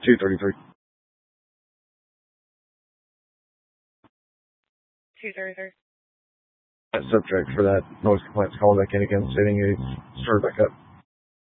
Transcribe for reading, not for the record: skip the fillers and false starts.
233. 233. Subject for that noise complaints call back in again, stating he started back up.